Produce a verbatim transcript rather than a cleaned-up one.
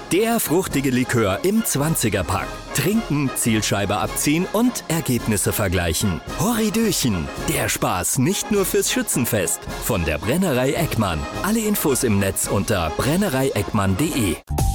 Der fruchtige Likör im zwanziger-Pack. Trinken, Zielscheibe abziehen und Ergebnisse vergleichen. Horridöchen, der Spaß nicht nur fürs Schützenfest. Von der Brennerei Eckmann. Alle Infos im Netz unter brennerei eckmann punkt de.